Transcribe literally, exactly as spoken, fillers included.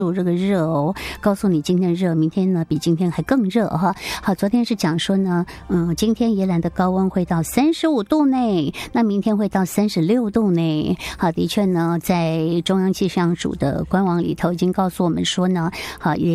这个热哦，告诉你今天热，明天呢比今天还更热哈。好，昨天是讲说呢，嗯，今天宜兰的高温会到三十五度呢，那明天会到三十六度呢。好，的确呢，在中央气象署的官网里头已经告诉我们说呢，好也。